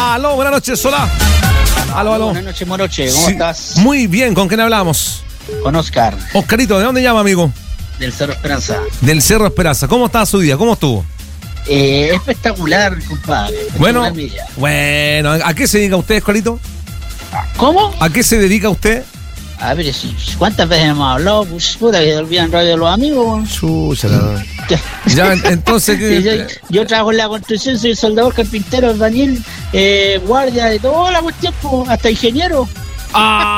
Aló, buenas noches, hola. Aló. Buenas noches, Moroche, ¿cómo estás? Muy bien, ¿con quién hablamos? Con Oscar. Oscarito, ¿de dónde llama, amigo? Del Cerro Esperanza. Del Cerro Esperanza. ¿Cómo está su día? ¿Cómo estuvo? Espectacular, compadre. Bueno, ¿a qué se dedica usted, Oscarito? ¿Cómo? ¿A qué se dedica usted? A ver, ¿cuántas veces hemos hablado? Pues puta, que olvidan radio de los amigos. Chucha, ya, entonces... yo trabajo en la construcción, soy soldador, carpintero, albañil, guardia, de toda la cuestión, hasta ingeniero.